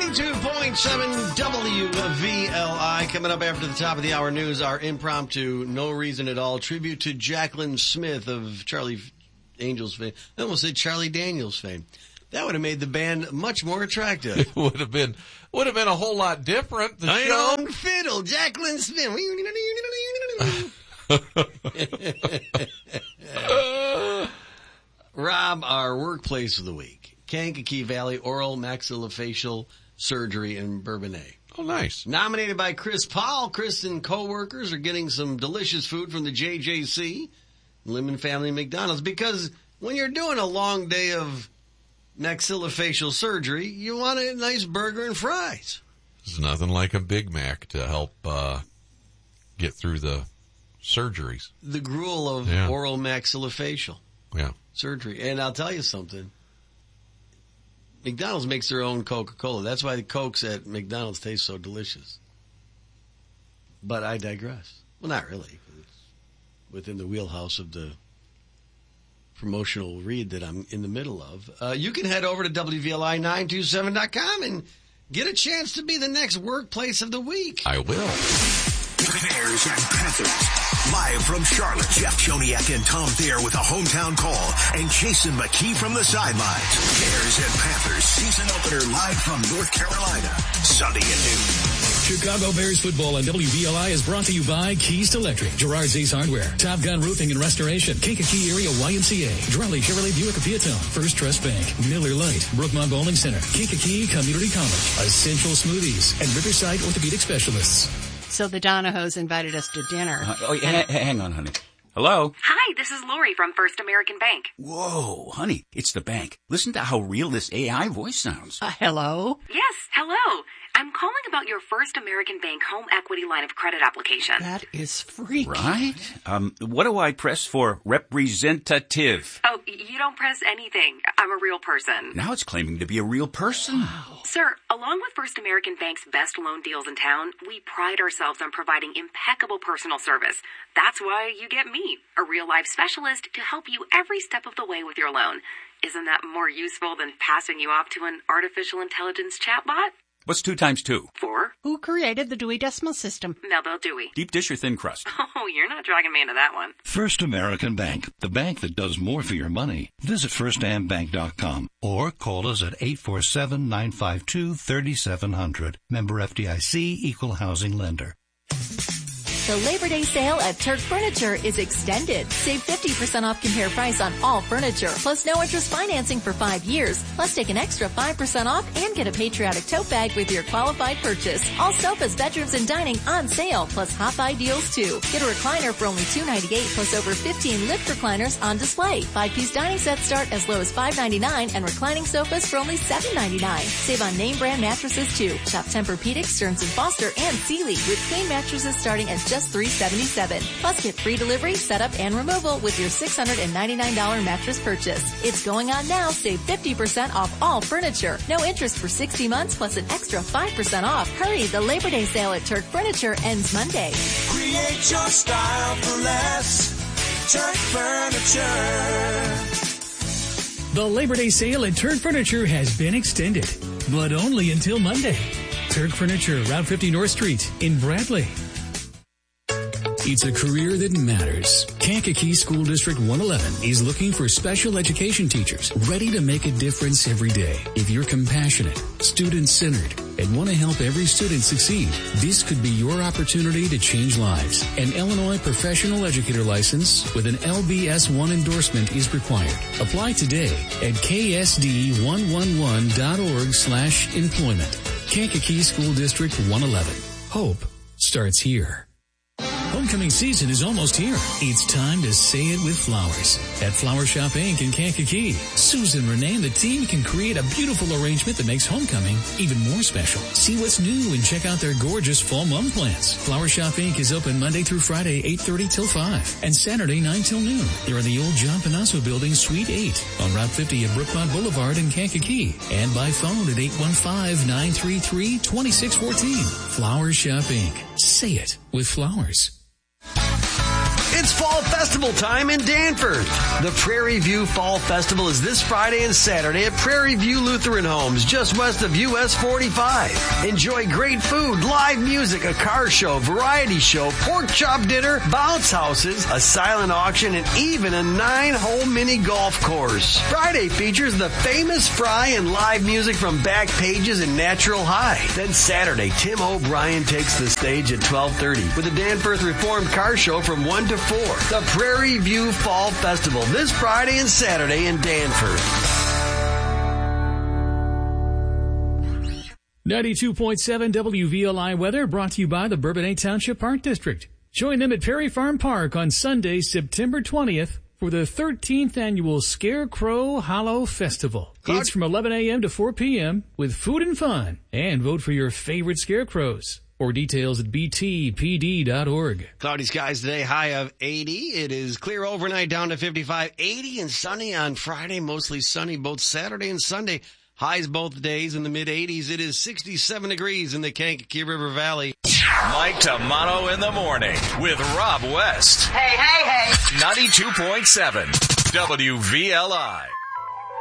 92.7 WVLI. Coming up after the top of the hour news, our impromptu, no reason at all tribute to Jacqueline Smith of Charlie Angels fame. I almost said Charlie Daniels fame. That would have made the band much more attractive. It would have been a whole lot different. The show. Own fiddle, Jacqueline Smith. Rob, our workplace of the week. Kankakee Valley Oral Maxillofacial Surgery in Bourbonnais. Oh, nice. Nominated by Chris Paul. Chris and co-workers are getting some delicious food from the JJC, Lemon Family McDonald's, because when you're doing a long day of maxillofacial surgery, you want a nice burger and fries. There's nothing like a Big Mac to help get through the surgeries. The gruel of oral maxillofacial surgery. And I'll tell you something. McDonald's makes their own Coca-Cola. That's why the Cokes at McDonald's taste so delicious. But I digress. Well, not really. It's within the wheelhouse of the promotional read that I'm in the middle of. You can head over to WVLI927.com and get a chance to be the next workplace of the week. I will. Bears and Panthers. Live from Charlotte, Jeff Joniak and Tom Thayer with a hometown call and Jason McKee from the sidelines. Bears and Panthers season opener live from North Carolina. Sunday at noon. Chicago Bears football on WVLI is brought to you by Keys Electric, Gerard's Ace Hardware, Top Gun Roofing and Restoration, Kankakee Area YMCA, Drelly Chevrolet Buick of Peatone, First Trust Bank, Miller Lite, Brookmont Bowling Center, Kankakee Community College, Essential Smoothies, and Riverside Orthopedic Specialists. So the Donahos invited us to dinner. Hang on, honey. Hello? Hi, this is Lori from First American Bank. Whoa, honey, it's the bank. Listen to how real this AI voice sounds. Hello? Yes, hello. I'm calling about your First American Bank home equity line of credit application. That is freaky. Right? What do I press for representative? Oh, you don't press anything. I'm a real person. Now it's claiming to be a real person. Wow. Sir, along with First American Bank's best loan deals in town, we pride ourselves on providing impeccable personal service. That's why you get me, a real life specialist, to help you every step of the way with your loan. Isn't that more useful than passing you off to an artificial intelligence chatbot? What's 2 times 2? 4. Who created the Dewey Decimal System? Melville Dewey. Deep dish or thin crust? Oh, you're not dragging me into that one. First American Bank, the bank that does more for your money. Visit firstandbank.com or call us at 847-952-3700. Member FDIC, Equal Housing Lender. The Labor Day sale at Turk Furniture is extended. Save 50% off compare price on all furniture, plus no interest financing for 5 years. Plus take an extra 5% off and get a patriotic tote bag with your qualified purchase. All sofas, bedrooms, and dining on sale, plus hot buy deals too. Get a recliner for only $298, plus over 15 lift recliners on display. 5-piece dining sets start as low as $5.99 and reclining sofas for only $7.99. Save on name brand mattresses too. Shop Tempur-Pedic, Stearns & Foster, and Sealy with queen mattresses starting at just $377. Plus get free delivery, setup, and removal with your $699 mattress purchase. It's going on now. Save 50% off all furniture. No interest for 60 months plus an extra 5% off. Hurry, the Labor Day sale at Turk Furniture ends Monday. Create your style for less. Turk Furniture. The Labor Day sale at Turk Furniture has been extended, but only until Monday. Turk Furniture, Route 50 North Street in Bradley. It's a career that matters. Kankakee School District 111 is looking for special education teachers ready to make a difference every day. If you're compassionate, student-centered, and want to help every student succeed, this could be your opportunity to change lives. An Illinois professional educator license with an LBS1 endorsement is required. Apply today at ksd111.org/employment. Kankakee School District 111. Hope starts here. Homecoming season is almost here. It's time to say it with flowers. At Flower Shop Inc. in Kankakee, Susan, Renee, and the team can create a beautiful arrangement that makes homecoming even more special. See what's new and check out their gorgeous fall mum plants. Flower Shop Inc. is open Monday through Friday, 8:30 till 5, and Saturday, 9 till noon. They're in the old John Panasso Building, Suite 8, on Route 50 at Brookmont Boulevard in Kankakee, and by phone at 815-933-2614. Flower Shop Inc. Say it with flowers. It's It's Fall Festival time in Danforth. The Prairie View Fall Festival is this Friday and Saturday at Prairie View Lutheran Homes, just west of US 45. Enjoy great food, live music, a car show, variety show, pork chop dinner, bounce houses, a silent auction, and even a 9-hole mini golf course. Friday features the famous Fry and live music from Back Pages and Natural High. Then Saturday, Tim O'Brien takes the stage at 12:30 with the Danforth Reformed Car Show from 1 to 4. The Prairie View Fall Festival this Friday and Saturday in Danforth. 92.7 WVLI weather brought to you by the Bourbonnais Township Park District. Join them at Perry Farm Park on Sunday, September 20th for the 13th annual Scarecrow Hollow Festival. It's from 11 a.m. to 4 p.m. with food and fun. And vote for your favorite scarecrows. More details at btpd.org. Cloudy skies today, high of 80. It is clear overnight down to 55, 80 and sunny on Friday, mostly sunny both Saturday and Sunday. Highs both days in the mid-80s. It is 67 degrees in the Kankakee River Valley. Mike Tamano in the morning with Rob West. Hey, hey, hey. 92.7 WVLI.